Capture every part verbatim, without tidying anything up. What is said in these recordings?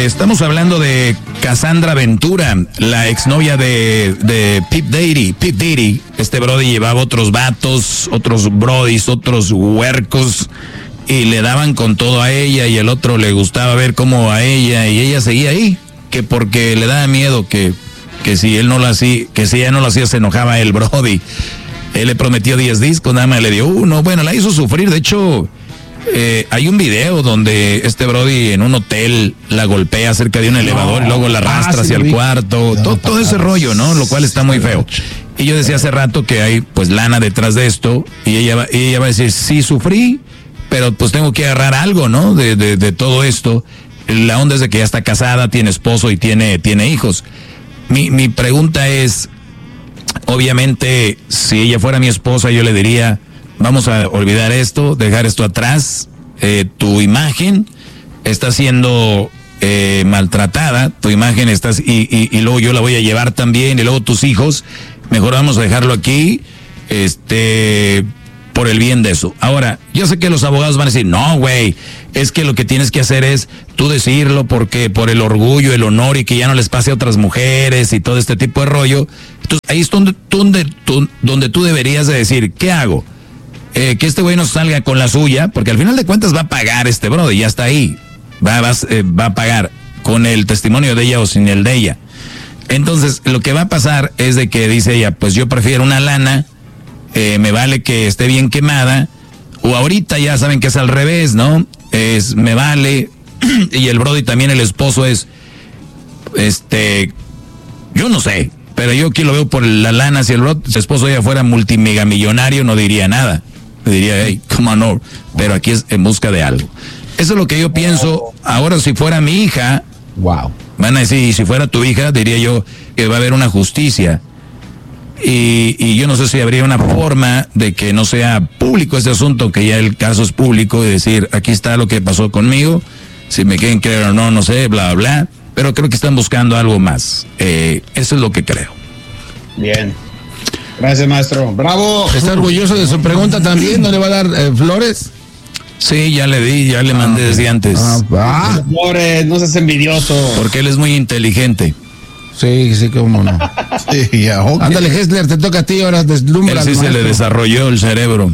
eh, estamos hablando de Cassandra Ventura, la exnovia de, de Pete Diddy. Pete Diddy, este brody llevaba otros vatos, otros brodis, otros huercos, y le daban con todo a ella, y el otro le gustaba ver cómo a ella, y ella seguía ahí, que porque le daba miedo que, que si él no lo hacía, que si ella no lo hacía se enojaba el brody. Él le prometió diez discos, nada más le dio uno. Bueno, la hizo sufrir. De hecho, eh, hay un video donde este brody en un hotel la golpea cerca de un elevador, no, y luego la arrastra ah, sí, hacia el cuarto. No, todo, todo ese rollo, ¿no? Lo cual está muy feo. Y yo decía hace rato que hay pues lana detrás de esto, y ella va, y ella va a decir, sí sufrí, pero pues tengo que agarrar algo, ¿no? De, de, de todo esto. La onda es de que ya está casada, tiene esposo y tiene, tiene hijos. Mi, mi pregunta es, obviamente, si ella fuera mi esposa, yo le diría, vamos a olvidar esto, dejar esto atrás, eh, tu imagen está siendo eh, maltratada, tu imagen está, y, y, y luego yo la voy a llevar también, y luego tus hijos, mejor vamos a dejarlo aquí, este, por el bien de eso. Ahora, yo sé que los abogados van a decir, no, güey, es que lo que tienes que hacer es tú decirlo porque por el orgullo, el honor, y que ya no les pase a otras mujeres y todo este tipo de rollo. Entonces, ahí es donde, donde, tú, donde tú deberías de decir, ¿qué hago? Eh, que este güey no salga con la suya, porque al final de cuentas va a pagar este brother, ya está ahí. Va, va, eh, va a pagar con el testimonio de ella o sin el de ella. Entonces, lo que va a pasar es de que dice ella, pues yo prefiero una lana, eh, me vale que esté bien quemada, o ahorita ya saben que es al revés, ¿no? Es, me vale, y el brody también, el esposo es, este, yo no sé, pero yo aquí lo veo por la lana. Si el brody, su esposo ya fuera multimegamillonario, no diría nada, le diría, hey, come on over, pero aquí es en busca de algo. Eso es lo que yo pienso. Ahora, si fuera mi hija, wow, van a decir, si fuera tu hija, diría yo que va a haber una justicia. Y, y yo no sé si habría una forma de que no sea público este asunto, que ya el caso es público, y decir, aquí está lo que pasó conmigo, si me quieren creer o no, no sé, bla, bla, bla, pero creo que están buscando algo más. Eh, eso es lo que creo. Bien. Gracias, maestro. ¡Bravo! ¿Está orgulloso de su pregunta también? ¿No le va a dar eh, flores? Sí, ya le di, ya le mandé ah, desde antes. Ah, ah. Flores, no seas envidioso. Porque él es muy inteligente. Sí, sí, cómo no. Sí, ya, okay. Ándale, Hessler, te toca a ti, ahora deslumbra. Él sí se le desarrolló el cerebro.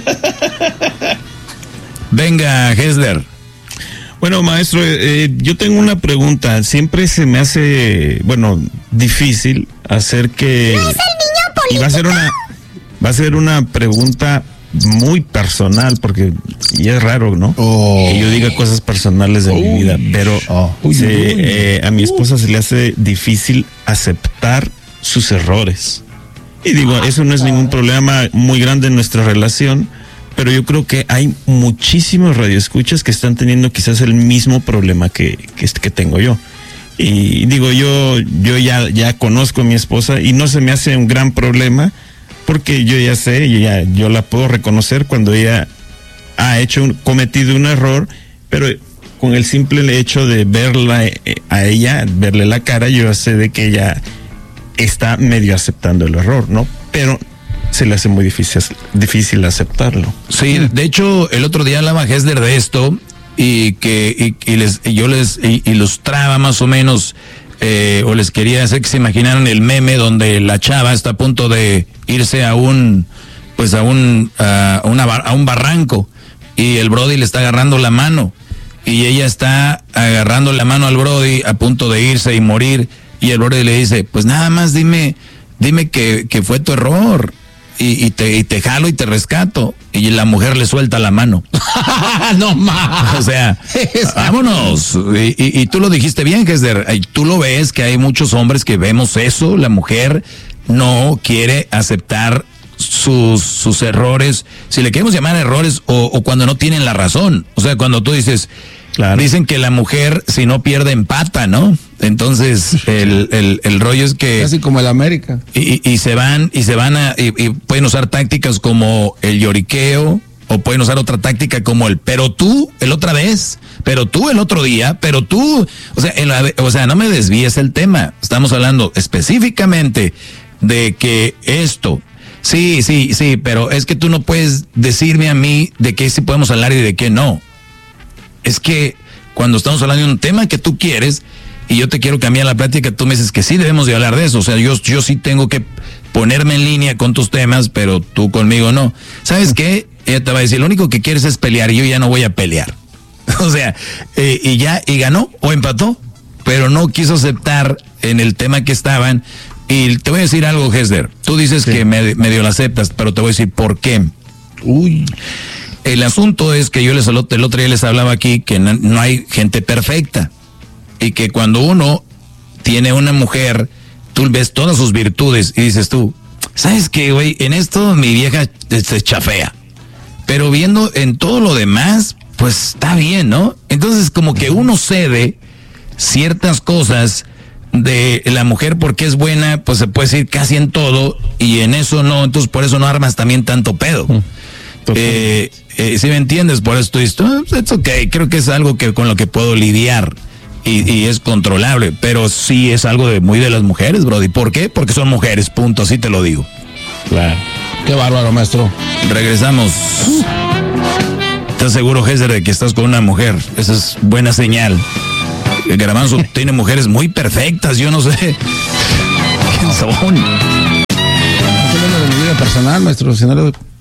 Venga, Hessler. Bueno, maestro, eh, yo tengo una pregunta. Siempre se me hace, bueno, difícil hacer que... ¿No es el niño político? Y va a ser una, va a ser una pregunta muy personal, porque ya es raro, ¿no? Oh. Que yo diga cosas personales de oh. mi vida, pero oh. se, eh, a mi esposa se le hace difícil aceptar sus errores. Y digo, eso no es ningún problema muy grande en nuestra relación, pero yo creo que hay muchísimos radioescuchas que están teniendo quizás el mismo problema que, que, que tengo yo. Y digo, yo, yo ya, ya conozco a mi esposa y no se me hace un gran problema, porque yo ya sé, yo ya yo la puedo reconocer cuando ella ha hecho un, cometido un error, pero con el simple hecho de verla eh, a ella, verle la cara, yo ya sé de que ella está medio aceptando el error, ¿no? Pero se le hace muy difícil, difícil aceptarlo. Sí, de hecho, el otro día hablaba Hessler de esto, y que y, y les, y yo les y, ilustraba más o menos, eh, o les quería hacer que se imaginaran el meme donde la chava está a punto de irse a un, pues a un, a, una, a un barranco, y el brody le está agarrando la mano, y ella está agarrando la mano al brody a punto de irse y morir, y el brody le dice, pues nada más dime, dime que, que fue tu error, y, y, te, y te jalo y te rescato, y la mujer le suelta la mano. No más. O sea, vámonos. Y, y, y tú lo dijiste bien, Hessler, tú lo ves que hay muchos hombres que vemos eso, la mujer no quiere aceptar sus, sus errores, si le queremos llamar errores, o, o cuando no tienen la razón. O sea, cuando tú dices, claro, dicen que la mujer si no pierde empata, ¿no? Entonces el, el, el rollo es que casi como el América, y, y se van y se van a y, y pueden usar tácticas como el lloriqueo, o pueden usar otra táctica como el pero tú el otra vez, pero tú el otro día, pero tú, o sea, en la, o sea, no me desvíes el tema. Estamos hablando específicamente de que esto, sí, sí, sí, pero es que tú no puedes decirme a mí de qué sí podemos hablar y de qué no. Es que cuando estamos hablando de un tema que tú quieres y yo te quiero cambiar la plática, tú me dices que sí debemos de hablar de eso. O sea, yo, yo sí tengo que ponerme en línea con tus temas, pero tú conmigo no. ¿Sabes qué? Ella te va a decir, lo único que quieres es pelear y yo ya no voy a pelear. O sea, eh, y ya, y ganó o empató, pero no quiso aceptar en el tema que estaban. Y te voy a decir algo, Hesler. Tú dices sí. que me, medio la aceptas, pero te voy a decir por qué. Uy. El asunto es que yo les, el otro día les hablaba aquí que no, no hay gente perfecta. Y que cuando uno tiene una mujer, tú ves todas sus virtudes y dices tú, ¿sabes qué, güey? En esto mi vieja se chafea. Pero viendo en todo lo demás, pues está bien, ¿no? Entonces como que uno cede ciertas cosas de la mujer porque es buena, pues se puede decir casi en todo, y en eso no, entonces por eso no armas también tanto pedo. Eh, eh, ¿sí me entiendes? Por eso tú dices, es ok, creo que es algo que con lo que puedo lidiar y, y es controlable, pero sí es algo de muy de las mujeres, Brody. ¿Por qué? Porque son mujeres, punto, así te lo digo. Claro. Qué bárbaro, maestro. Regresamos. ¿Estás seguro, Hesler, de que estás con una mujer? Esa es buena señal. El Garbanzo tiene mujeres muy perfectas, yo no sé quién son. No de mi vida personal, maestro, si no le